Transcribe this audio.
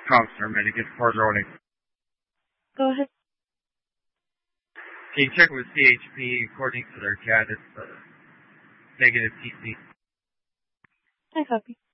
Counselor Medic, it's Port Rolling. Go ahead. Can you check with CHP according to their CAD? It's negative TC. I copy.